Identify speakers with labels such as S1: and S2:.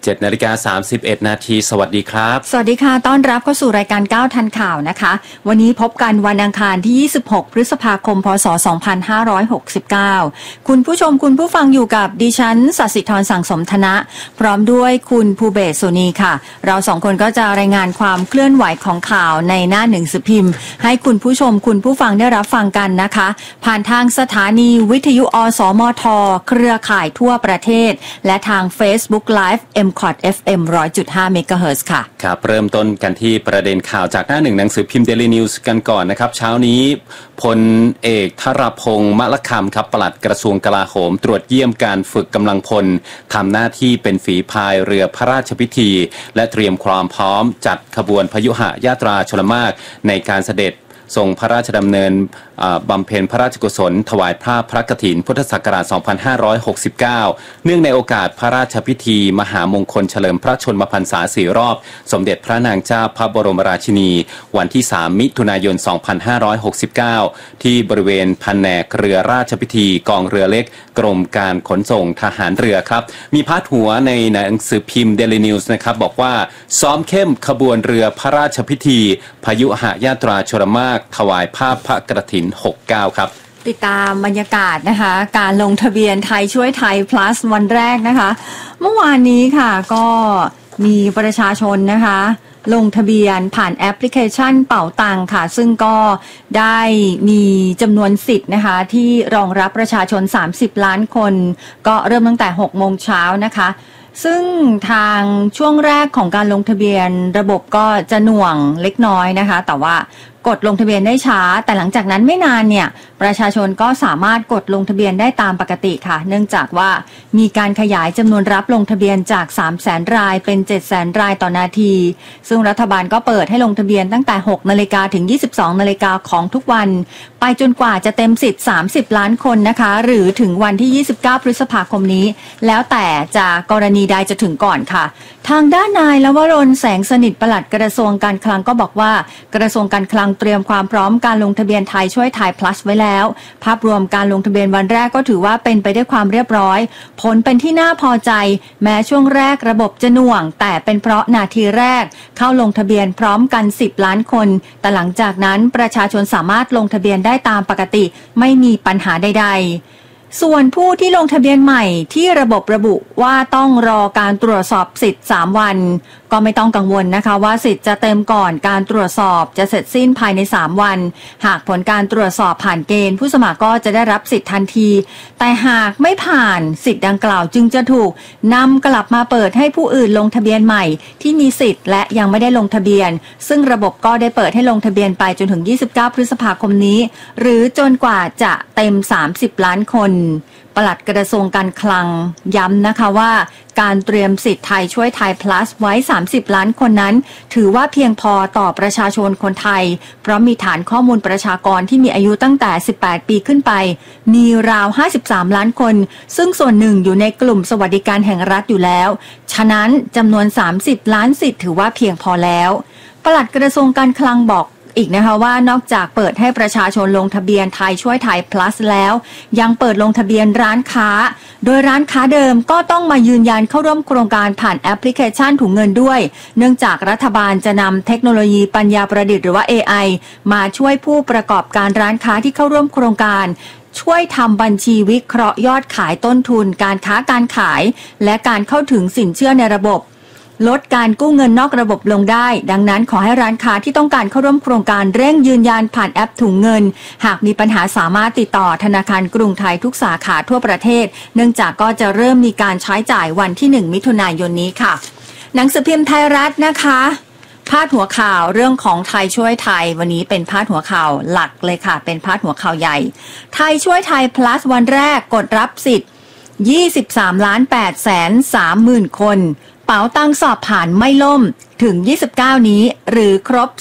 S1: 7:31 นาทีสวัสดีครับ
S2: สวัสดีค่ะต้อนรับเข้าสู่รายการ9ทันข่าวนะคะวันนี้พบกันวันอังคารที่26พฤษภาคมพศ2569คุณผู้ชมคุณผู้ฟังอยู่กับดิฉันศศิธรสังสมธนะพร้อมด้วยคุณภูเบศสุนีค่ะเราสองคนก็จะรายงานความเคลื่อนไหวของข่าวในหน้าหนึ่งสือพิมพ์ให้คุณผู้ชมคุณผู้ฟังได้รับฟังกันนะคะผ่านทางสถานีวิทยุอสมทเครือข่ายทั่วประเทศและทาง Facebook Live MCOT FM 100.5 เมกะเฮิรตซ์ค่ะ
S1: ครับเริ่มต้นกันที่ประเด็นข่าวจากหน้าหนึ่งหนังสือพิมพ์ Daily News กันก่อนนะครับเช้านี้พลเอกธรพงษ์มะละคำครับปลัดกระทรวงกลาโหมตรวจเยี่ยมการฝึกกำลังพลทำหน้าที่เป็นฝีพายเรือพระราชพิธีและเตรียมความพร้อมจัดขบวนพยุหญาตราชลมารในการเสด็จทรงพระราชดำเนินบำเพ็ญพระราชกุศลถวายผ้าพระกฐินพุทธศักราช 2569 เนื่องในโอกาสพระราชพิธีมหามงคลเฉลิมพระชนมพรรษา4 รอบสมเด็จพระนางเจ้าพระบรมราชินีวันที่ 3 มิถุนายน 2569 ที่บริเวณแผนกเรือราชพิธีกองเรือเล็กกรมการขนส่งทหารเรือครับมีพาดหัวในหนังสือพิมพ์ Daily News นะครับบอกว่าซ้อมเข้มขบวนเรือพระราชพิธีพยุหญาตราชลมารถวายผ้าพระกฐิน69 ครับ
S2: ติดตามบรรยากาศนะคะการลงทะเบียนไทยช่วยไทย plus วันแรกนะคะเมื่อวานนี้ค่ะก็มีประชาชนนะคะลงทะเบียนผ่านแอปพลิเคชันเป๋าตังค่ะซึ่งก็ได้มีจำนวนสิทธิ์นะคะที่รองรับประชาชน30 ล้านคนก็เริ่มตั้งแต่ 6 โมงเช้านะคะซึ่งทางช่วงแรกของการลงทะเบียนระบบก็จะหน่วงเล็กน้อยนะคะแต่ว่ากดลงทะเบียนได้ช้าแต่หลังจากนั้นไม่นานเนี่ยประชาชนก็สามารถกดลงทะเบียนได้ตามปกติค่ะเนื่องจากว่ามีการขยายจำนวนรับลงทะเบียนจาก 300,000 รายเป็น 700,000 รายต่อนาทีซึ่งรัฐบาลก็เปิดให้ลงทะเบียนตั้งแต่ 6 นาฬิกาถึง 22 นาฬิกาของทุกวันไปจนกว่าจะเต็มสิทธิ์30 ล้านคนนะคะหรือถึงวันที่ 29 พฤษภาคมนี้แล้วแต่จะกรณีใดจะถึงก่อนค่ะทางด้านนายลวรนต์แสงสนิทปลัดกระทรวงการคลังก็บอกว่ากระทรวงการคลังเตรียมความพร้อมการลงทะเบียนไทยช่วยไทย plus ไว้แล้วภาพรวมการลงทะเบียนวันแรกก็ถือว่าเป็นไปด้วยความเรียบร้อยผลเป็นที่น่าพอใจแม้ช่วงแรกระบบจะหน่วงแต่เป็นเพราะนาทีแรกเข้าลงทะเบียนพร้อมกัน10 ล้านคนแต่หลังจากนั้นประชาชนสามารถลงทะเบียนได้ตามปกติไม่มีปัญหาใดๆส่วนผู้ที่ลงทะเบียนใหม่ที่ระบบระบุว่าต้องรอการตรวจสอบสิทธิ์3 วันก็ไม่ต้องกังวลนะคะว่าสิทธิ์จะเต็มก่อนการตรวจสอบจะเสร็จสิ้นภายใน3 วันหากผลการตรวจสอบผ่านเกณฑ์ผู้สมัครก็จะได้รับสิทธิ์ทันทีแต่หากไม่ผ่านสิทธิ์ดังกล่าวจึงจะถูกนำกลับมาเปิดให้ผู้อื่นลงทะเบียนใหม่ที่มีสิทธิ์และยังไม่ได้ลงทะเบียนซึ่งระบบก็ได้เปิดให้ลงทะเบียนไปจนถึง29 พฤษภาคมนี้หรือจนกว่าจะเต็ม30 ล้านคนปลัดกระทรวงการคลังย้ำนะคะว่าการเตรียมสิทธิ์ไทยช่วยไทย plus ไว้30 ล้านคนนั้นถือว่าเพียงพอต่อประชาชนคนไทยเพราะมีฐานข้อมูลประชากรที่มีอายุตั้งแต่18 ปีขึ้นไปมีราว53 ล้านคนซึ่งส่วนหนึ่งอยู่ในกลุ่มสวัสดิการแห่งรัฐอยู่แล้วฉะนั้นจำนวน30 ล้านสิทธิ์ถือว่าเพียงพอแล้วปลัดกระทรวงการคลังบอกอีกนะคะว่านอกจากเปิดให้ประชาชนลงทะเบียนไทยช่วยไทย plus แล้วยังเปิดลงทะเบียนร้านค้าโดยร้านค้าเดิมก็ต้องมายืนยันเข้าร่วมโครงการผ่านแอปพลิเคชันถุงเงินด้วยเนื่องจากรัฐบาลจะนำเทคโนโลยีปัญญาประดิษฐ์หรือว่า AI มาช่วยผู้ประกอบการร้านค้าที่เข้าร่วมโครงการช่วยทำบัญชีวิเคราะห์ยอดขายต้นทุนการค้าการขายและการเข้าถึงสินเชื่อในระบบลดการกู้เงินนอกระบบลงได้ดังนั้นขอให้ร้านค้าที่ต้องการเข้าร่วมโครงการเร่งยืนยันผ่านแอปถุงเงินหากมีปัญหาสามารถติดต่อธนาคารกรุงไทยทุกสาขาทั่วประเทศเนื่องจากก็จะเริ่มมีการใช้จ่ายวันที่1 มิถุนายนนี้ค่ะหนังสือพิมพ์ไทยรัฐนะคะพาดหัวข่าวเรื่องของไทยช่วยไทยวันนี้เป็นพาดหัวข่าวหลักเลยค่ะเป็นพาดหัวข่าวใหญ่ไทยช่วยไทย plus วันแรกกดรับสิทธิ์23,830,000 คนเป๋าตังสอบผ่านไม่ล่มถึง29นี้หรือครบ